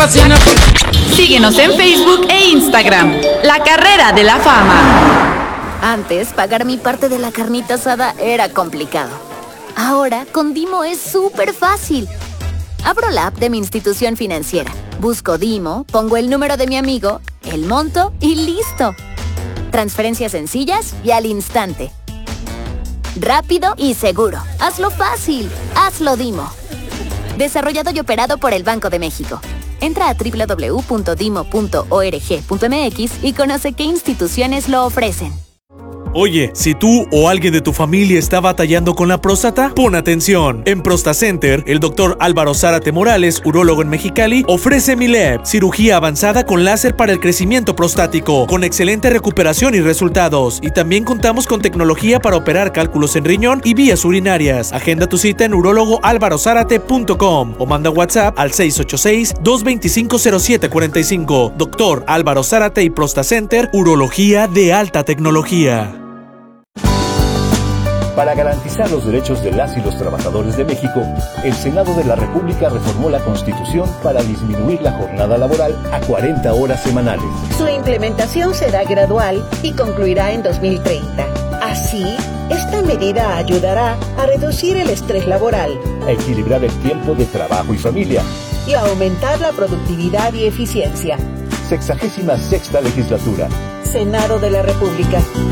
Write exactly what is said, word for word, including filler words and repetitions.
fascina porque... Síguenos en Facebook e Instagram. La Carrera de la Fama. Antes, pagar mi parte de la carnita asada era complicado. Ahora, con Dimo es súper fácil. Abro la app de mi institución financiera, busco Dimo, pongo el número de mi amigo, el monto y listo. Transferencias sencillas y al instante. Rápido y seguro. Hazlo fácil. Hazlo Dimo. Desarrollado y operado por el Banco de México. Entra a doble u doble u doble u punto dimo punto org punto m x y conoce qué instituciones lo ofrecen. Oye, si tú o alguien de tu familia está batallando con la próstata, pon atención. En ProstaCenter, el doctor Álvaro Zárate Morales, urólogo en Mexicali, ofrece Mileb, cirugía avanzada con láser para el crecimiento prostático, con excelente recuperación y resultados. Y también contamos con tecnología para operar cálculos en riñón y vías urinarias. Agenda tu cita en urólogo álvaro zárate punto com o manda WhatsApp al seis ocho seis, dos dos cinco, cero siete cuatro cinco. Doctor Álvaro Zárate y ProstaCenter, urología de alta tecnología. Para garantizar los derechos de las y los trabajadores de México, el Senado de la República reformó la Constitución para disminuir la jornada laboral a cuarenta horas semanales. Su implementación será gradual y concluirá en dos mil treinta. Así, esta medida ayudará a reducir el estrés laboral, a equilibrar el tiempo de trabajo y familia y a aumentar la productividad y eficiencia. Sexagésima sexta legislatura. Senado de la República.